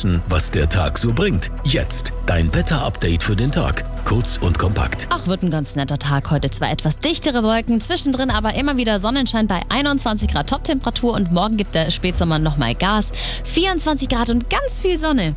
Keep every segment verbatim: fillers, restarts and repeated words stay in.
wissen, was der Tag so bringt. Jetzt dein Wetter-Update für den Tag. Kurz und kompakt. Ach, wird ein ganz netter Tag heute. Zwar etwas dichtere Wolken, zwischendrin aber immer wieder Sonnenschein bei einundzwanzig Grad Toptemperatur und morgen gibt der Spätsommer nochmal Gas. vierundzwanzig Grad und ganz viel Sonne.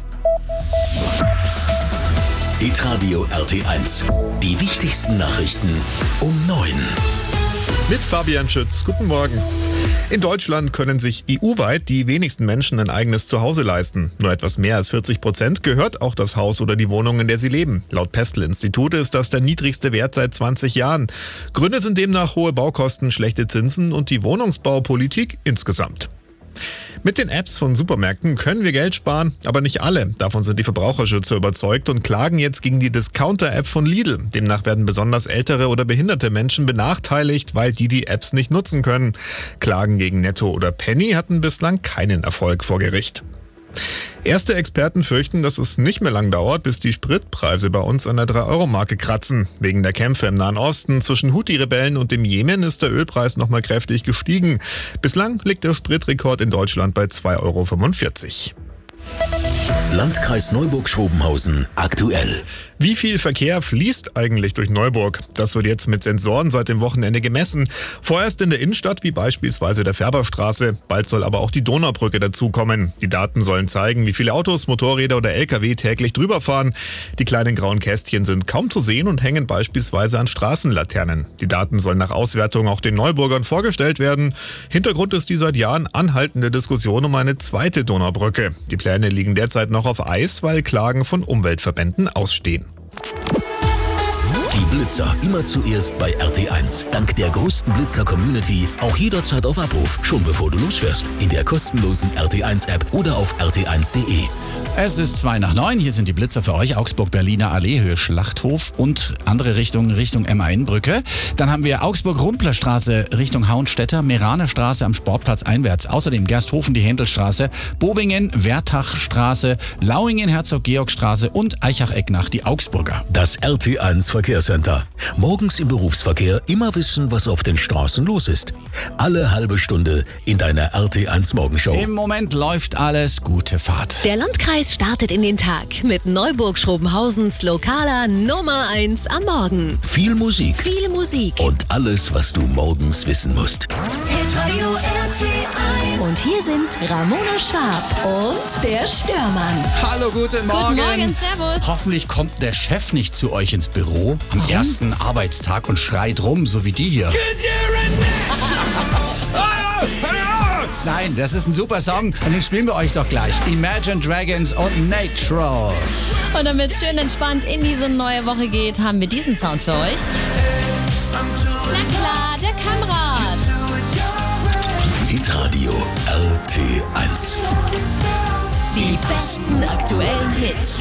Hitradio R T eins. Die wichtigsten Nachrichten um neun. Mit Fabian Schütz. Guten Morgen. In Deutschland können sich E U-weit die wenigsten Menschen ein eigenes Zuhause leisten. Nur etwas mehr als vierzig Prozent gehört auch das Haus oder die Wohnung, in der sie leben. Laut Pestel-Institut ist das der niedrigste Wert seit zwanzig Jahren. Gründe sind demnach hohe Baukosten, schlechte Zinsen und die Wohnungsbaupolitik insgesamt. Mit den Apps von Supermärkten können wir Geld sparen, aber nicht alle. Davon sind die Verbraucherschützer überzeugt und klagen jetzt gegen die Discounter-App von Lidl. Demnach werden besonders ältere oder behinderte Menschen benachteiligt, weil die die Apps nicht nutzen können. Klagen gegen Netto oder Penny hatten bislang keinen Erfolg vor Gericht. Erste Experten fürchten, dass es nicht mehr lang dauert, bis die Spritpreise bei uns an der drei Euro Marke kratzen. Wegen der Kämpfe im Nahen Osten zwischen Houthi-Rebellen und dem Jemen ist der Ölpreis nochmal kräftig gestiegen. Bislang liegt der Spritrekord in Deutschland bei zwei Euro fünfundvierzig. Landkreis Neuburg-Schrobenhausen aktuell. Wie viel Verkehr fließt eigentlich durch Neuburg? Das wird jetzt mit Sensoren seit dem Wochenende gemessen. Vorerst in der Innenstadt wie beispielsweise der Färberstraße. Bald soll aber auch die Donaubrücke dazukommen. Die Daten sollen zeigen, wie viele Autos, Motorräder oder L K W täglich drüber fahren. Die kleinen grauen Kästchen sind kaum zu sehen und hängen beispielsweise an Straßenlaternen. Die Daten sollen nach Auswertung auch den Neuburgern vorgestellt werden. Hintergrund ist die seit Jahren anhaltende Diskussion um eine zweite Donaubrücke. Die Pläne liegen derzeit noch auf Eis, weil Klagen von Umweltverbänden ausstehen. Die Blitzer immer zuerst bei R T eins. Dank der größten Blitzer-Community auch jederzeit auf Abruf, schon bevor du losfährst. In der kostenlosen R T eins App oder auf r t eins punkt de. Es ist zwei nach neun, hier sind die Blitzer für euch. Augsburg-Berliner Allee, Höhe Schlachthof und andere Richtung, Richtung M-Main-Brücke. Dann haben wir Augsburg-Rumpler-Straße Richtung Hauenstetter, Meraner Straße am Sportplatz einwärts. Außerdem Gersthofen, die Händelstraße, Bobingen, Wertachstraße, Lauingen, Herzog-Georg-Straße und Eichach-Ecknach, die Augsburger. Das R T eins Verkehrscenter. Morgens im Berufsverkehr immer wissen, was auf den Straßen los ist. Alle halbe Stunde in deiner R T eins Morgenshow. Im Moment läuft alles, gute Fahrt. Der Landkreis startet in den Tag mit Neuburg-Schrobenhausens lokaler Nummer eins am Morgen. Viel Musik. Viel Musik. Und alles, was du morgens wissen musst. Hitradio R T eins. Und hier sind Ramona Schwab und der Störmann. Hallo, guten Morgen. Guten Morgen, servus. Hoffentlich kommt der Chef nicht zu euch ins Büro am Warum? ersten Arbeitstag und schreit rum, so wie die hier. Nein, das ist ein super Song und den spielen wir euch doch gleich. Imagine Dragons und Natural. Und damit es schön entspannt in diese neue Woche geht, haben wir diesen Sound für euch. Na klar, der Kamerad. Hitradio R T eins. Die besten aktuellen Hits.